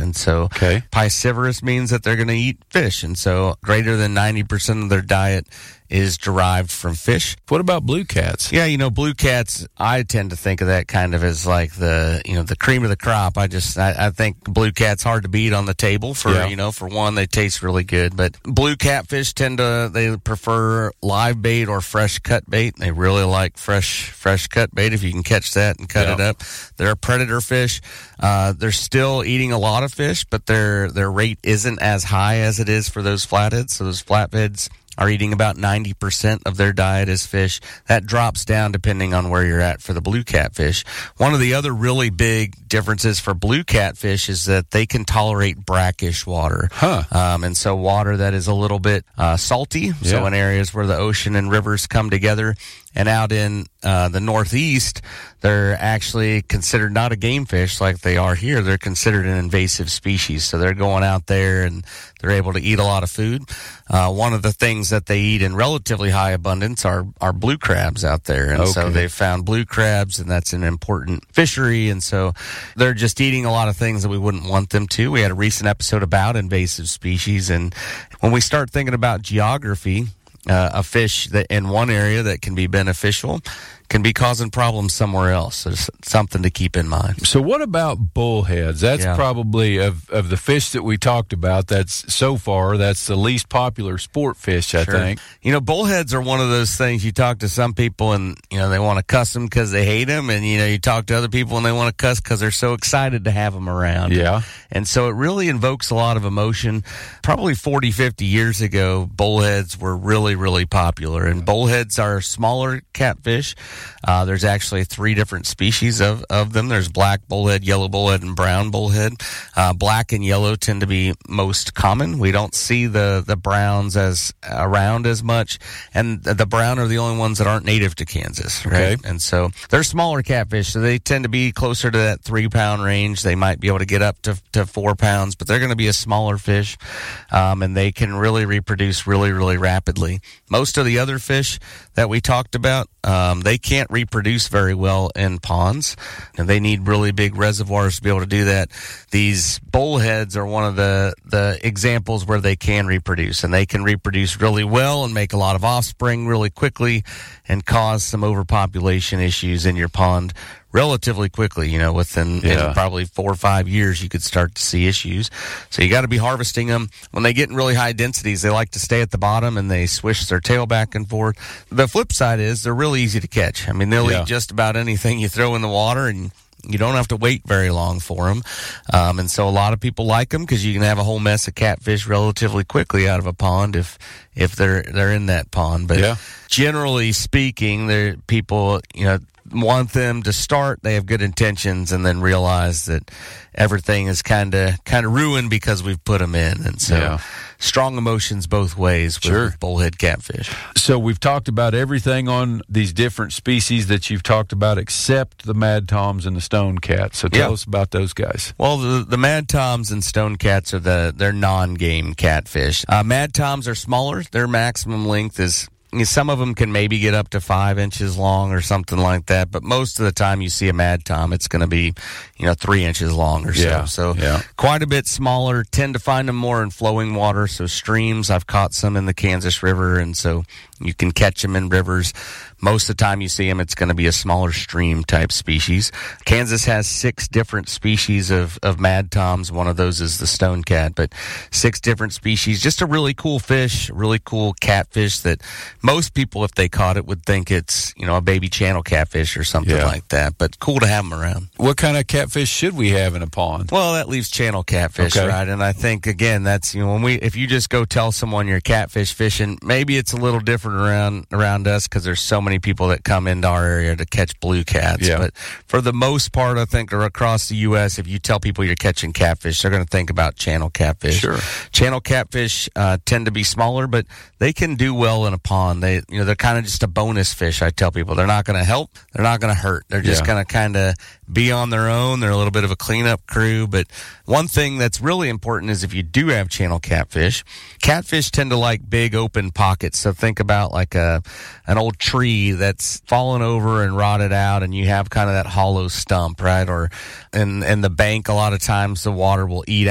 And so piscivorous means that they're going to eat fish. And so greater than 90% of their diet is derived from fish. What about blue cats? Yeah, blue cats, I tend to think of that kind of as like the cream of the crop. I think blue cat's hard to beat on the table for one, they taste really good. But blue catfish they prefer live bait or fresh cut bait. They really like fresh cut bait if you can catch that and cut it up. They're a predator fish. They're still eating a lot of fish, but their rate isn't as high as it is for those flatheads. So those flatheads are eating about 90% of their diet as fish. That drops down depending on where you're at for the blue catfish. One of the other really big differences for blue catfish is that they can tolerate brackish water. And so water that is a little bit salty. So in areas where the ocean and rivers come together. And out in the Northeast, they're actually considered not a game fish like they are here. They're considered an invasive species. So they're going out there and they're able to eat a lot of food. One of the things that they eat in relatively high abundance are blue crabs out there. And so they've found blue crabs, and that's an important fishery. And so they're just eating a lot of things that we wouldn't want them to. We had a recent episode about invasive species. And when we start thinking about geography, a fish that in one area that can be beneficial can be causing problems somewhere else. So it's something to keep in mind. So what about bullheads? That's probably of the fish that we talked about, that's the least popular sport fish, I think. Bullheads are one of those things. You talk to some people and, they want to cuss them because they hate them. And, you talk to other people and they want to cuss because they're so excited to have them around. Yeah. And so it really invokes a lot of emotion. Probably 40, 50 years ago, bullheads were really, really popular. And bullheads are smaller catfish. There's actually 3 different species of them. There's black bullhead, yellow bullhead, and brown bullhead. Black and yellow tend to be most common. We don't see the browns as around as much, and the brown are the only ones that aren't native to Kansas, right? And so they're smaller catfish, so they tend to be closer to that 3-pound range. They might be able to get up to 4 pounds, but they're going to be a smaller fish, and they can really reproduce really, really rapidly. Most of the other fish that we talked about, they can't reproduce very well in ponds, and they need really big reservoirs to be able to do that. These bullheads are one of the examples where they can reproduce, and they can reproduce really well and make a lot of offspring really quickly and cause some overpopulation issues in your pond relatively quickly. Within probably 4 or 5 years, you could start to see issues. So you got to be harvesting them. When they get in really high densities, they like to stay at the bottom and they swish their tail back and forth. The flip side is they're really easy to catch. I mean, they'll eat just about anything you throw in the water, and you don't have to wait very long for them. And so a lot of people like them because you can have a whole mess of catfish relatively quickly out of a pond if they're in that pond. But generally speaking, people, want them to start. They have good intentions, and then realize that everything is kind of ruined because we've put them in. And so strong emotions both ways with bullhead catfish. So we've talked about everything on these different species that you've talked about except the mad toms and the stone cats. So tell us about those guys. Well, the mad toms and stone cats are they're non-game catfish. Mad toms are smaller. Their maximum length is, some of them can maybe get up to 5 inches long or something like that, but most of the time you see a mad tom, it's going to be, 3 inches long or so. So quite a bit smaller. Tend to find them more in flowing water, so streams. I've caught some in the Kansas River, and so you can catch them in rivers. Most of the time you see them, it's going to be a smaller stream type species. Kansas has 6 different species of mad toms. One of those is the stone cat, but 6 different species. Just a really cool fish, really cool catfish that most people, if they caught it, would think it's, a baby channel catfish or something like that. But cool to have them around. What kind of catfish should we have in a pond? Well, that leaves channel catfish, right? And I think, again, that's, if you just go tell someone you're catfish fishing, maybe it's a little different around us because there's so many people that come into our area to catch blue cats. But for the most part, I think, or across the U.S., if you tell people you're catching catfish, they're going to think about channel catfish. Sure. Channel catfish tend to be smaller, but they can do well in a pond. They're kind of just a bonus fish. I tell people they're not going to help, they're not going to hurt. They're just going to kind of be on their own. They're a little bit of a cleanup crew. But one thing that's really important is if you do have channel catfish tend to like big open pockets. So think about like an old tree that's fallen over and rotted out, and you have kind of that hollow stump, right? Or in the bank, a lot of times the water will eat